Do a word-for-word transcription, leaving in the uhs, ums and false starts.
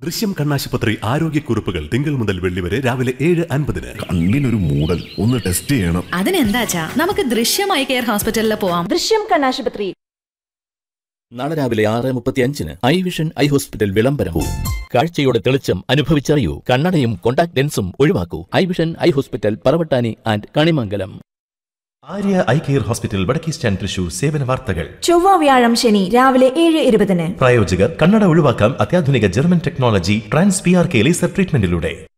ദൃശ്യം കണ്ണാശുപത്രി ആരോഗ്യക്കുറിപ്പുകൾ തിങ്കൾ മുതൽ വെള്ളി വരെ രാവിലെ ഏഴ് അൻപതിന്. കണ്ണിനൊരു മൂടൽ, ഒന്ന് ടെസ്റ്റ് ചെയ്യണം. അതിനെന്താച്ചാ നമുക്ക് ദൃശ്യം ഐ കെയർ ഹോസ്പിറ്റലിൽ പോവാം. ദൃശ്യം കണ്ണാശുപത്രി. നാളെ രാവിലെ ആറ് മുപ്പത്തി അഞ്ചിന് ഐ വിഷൻ ഐ ഹോസ്പിറ്റൽ വിളംബരവും. കാഴ്ചയുടെ തെളിച്ചം അനുഭവിച്ചറിയൂ. കണ്ണടയും contact ലെൻസും ഒഴിവാക്കൂ. I vision eye hospital, Paravattani and Kanimangalam. Arya eye care hospital, വടക്കേ സ്റ്റാൻഡ്, തൃശൂർ. സേവന വാർത്തകൾ ചൊവ്വ വ്യാഴം ശനി രാവിലെ ഏഴ് ഇരുപതിന്. പ്രായോജകർ കണ്ണട ഒഴിവാക്കാം അത്യാധുനിക German technology trans P R K laser ട്രീറ്റ്മെന്റിലൂടെ.